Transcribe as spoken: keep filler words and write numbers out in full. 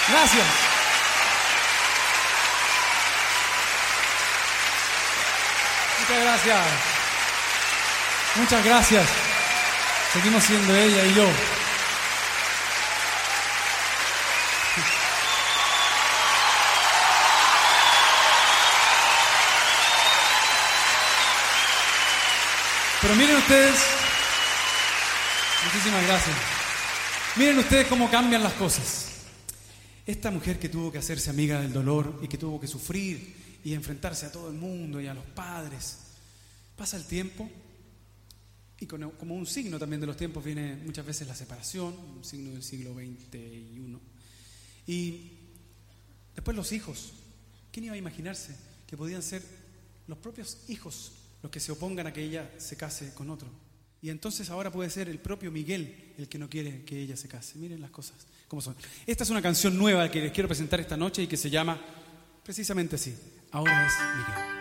Gracias. Muchas gracias. Muchas gracias. Seguimos siendo ella y yo. Pero miren ustedes, muchísimas gracias. Miren ustedes cómo cambian las cosas. Esta mujer que tuvo que hacerse amiga del dolor y que tuvo que sufrir y enfrentarse a todo el mundo y a los padres, pasa el tiempo y como un signo también de los tiempos viene muchas veces la separación, un signo del siglo veintiuno. Y después los hijos. ¿Quién iba a imaginarse que podían ser los propios hijos los que se opongan a que ella se case con otro? Y entonces ahora puede ser el propio Miguel el que no quiere que ella se case. Miren las cosas cómo son. Esta es una canción nueva que les quiero presentar esta noche y que se llama precisamente así: Ahora es Miguel.